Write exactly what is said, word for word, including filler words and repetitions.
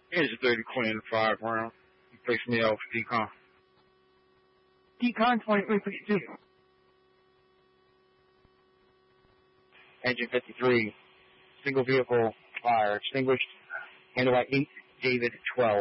Here's a thirty Quinn five round. You face me off decon. Decon twenty-three fifty-two. Engine fifty-three. Single vehicle fire extinguished. Handle by eight, David twelve.